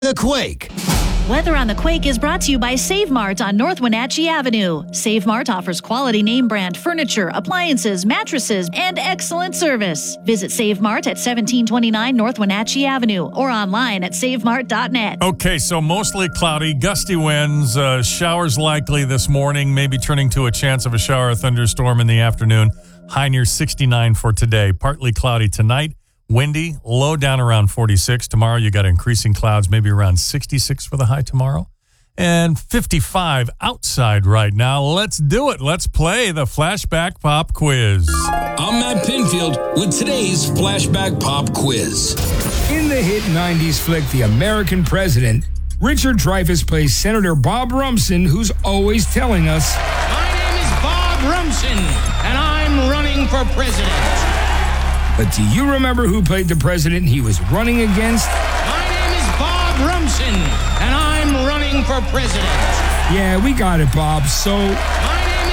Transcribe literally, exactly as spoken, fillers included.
The Quake. Weather on the Quake is brought to you by Save Mart on North Wenatchee Avenue. Save Mart offers quality name brand furniture, appliances, mattresses, and excellent service. Visit Save Mart at seventeen twenty-nine North Wenatchee Avenue or online at save mart dot net. Okay, so mostly cloudy, gusty winds, uh, showers likely this morning, maybe turning to a chance of a shower or thunderstorm in the afternoon. High near sixty-nine for today. Partly cloudy tonight. Windy, low down around forty-six. Tomorrow you got increasing clouds, maybe around sixty-six for the high tomorrow. And fifty-five outside right now. Let's do it. Let's play the Flashback Pop Quiz. I'm Matt Pinfield with today's Flashback Pop Quiz. In the hit nineties flick The American President, Richard Dreyfuss plays Senator Bob Rumson, who's always telling us, "My name is Bob Rumson, and I'm running for president." But do you remember who played the president he was running against? "My name is Bob Rumson, and I'm running for president." Yeah, we got it, Bob. So... My